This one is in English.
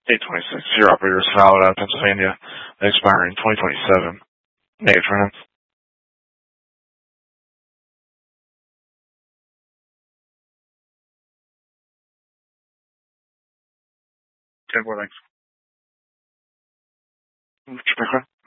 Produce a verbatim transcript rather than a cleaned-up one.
eight twenty-six. Your operator is valid out of Pennsylvania, expiring twenty twenty-seven. Negative trans. ten four, thanks. What's your background?